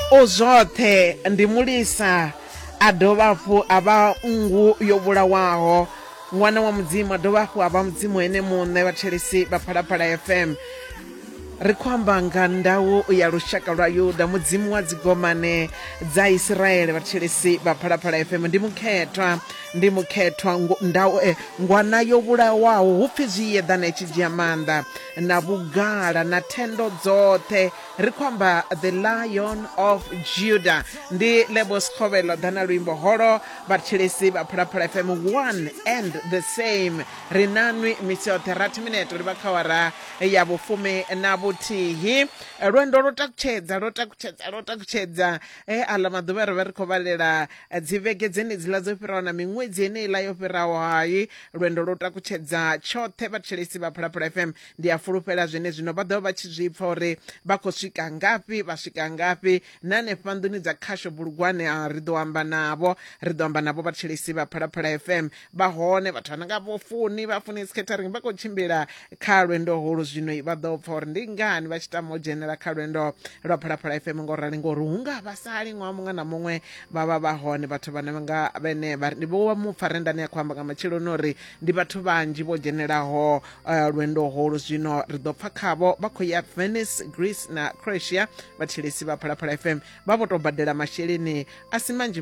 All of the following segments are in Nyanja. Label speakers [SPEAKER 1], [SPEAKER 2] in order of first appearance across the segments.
[SPEAKER 1] o zwoṱhe ndi mulisa a dovha hafhu a vha nngu yo vhulawaho ṅwana wa mudzimu a dovha hafhu a vha mudzimu ene muṋe vhathetshelesi vha Phalaphala FM. Ri khou amba nga ndau ya lushaka lwa Yuda, mudzimu wa dzigomane dza Israele vhathetshelesi vha Phalaphala FM. Ndi mukhethwa ndau ngwana yo vhulawaho hupfi zwi yeḓana i tshi dzhia maanḓa na vhugala na thendo dzoṱhe. Ri khou amba the Lion of Judah. Ndi Lebo Scovelo dana luimbo holo vhathetshelesi vha Phalaphala FM, one and the same. Ri nanwi misi yoṱhe 30 minute uri vha kha awara ya vhufumi na vhuthihi. Lwendo lo takutshedza aḽa maḓuvha ri vha ri khou vhalela dzi vhege dzenedziḽa dzo fhiraho na miṅwedzi yeneiḽa yo fhiraho hayi. Lwendo lo takutshedza tshoṱhe vhathetshelesi vha Phalaphala FM. Ndi a fulufhela zwene zwino vha ḓovha vha tshi zwi pfa uri vha khou swika ngafhi, vha swika ngafhi na hanefha nḓuni dza khasho bulugwane. Ri ḓo amba navho vhathetshelesi vha Phalaphala FM. Vha hone vhathu vha nga vho Funi, vha Funi Catering vha khou tshimbila kha lwendo holu. Zwino vha ḓo pfa uri ndi ngani vha tshi tama u dzhenela kha lwendo lwa Phalaphala FM ngorali ngori hu nga vha sali ṅwaha muṅwe na muṅwe vha hone vhathu vhane ndi vho mupfarendani ya khou amba nga matshiloni uri ndi vhathu vhanzhi vho dzhenelaho lwendo holu. Zwino ri ḓo pfa khavho vha khou ya Venice, Greece na Croatia. Vhathetshelesi vha Phalaphala FM vha vho tou badela masheleni a si manzhi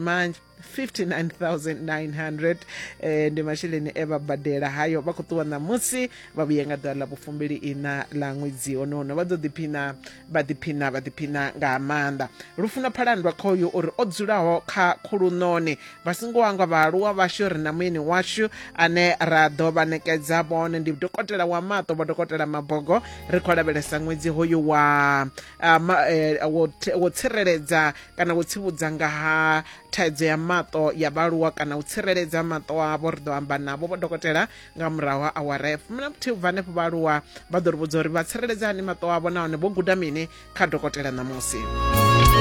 [SPEAKER 1] 59,900 ndi masheleni vha badela hayo. Vha khou ṱuwa ṋamusi vha vhuye nga ḓuvha ḽa vhufumbili ina ḽa ṅwedzi honono. Vha ḓo ḓiphina nga maanḓa. Lufuno Phalandwa khoyu uri o dzulaho kha khulunoni vha songo wangwa vhaaluwa vhashu ri na muyeni washu ane ra ḓo vha ṋekedza vhone ndi dokotela wa maṱo vho dokotela Mabogo. Ri khou lavhelesa ṅwedzi hoyu wo tsireledza kana wo tsivhudza nga ha thaidzo ya maṱo ya vhaaluwa kana u tsireledza maṱo avho. Ri ḓo amba navho vho dokotela nga murahu ha awara ya fumi na vhuthihi ubva hanefho vhaaluwa vha ḓo ri vhudza uri vha tsireledza hani maṱo avho nahone vho guda mini kha dokotela ṋamusi.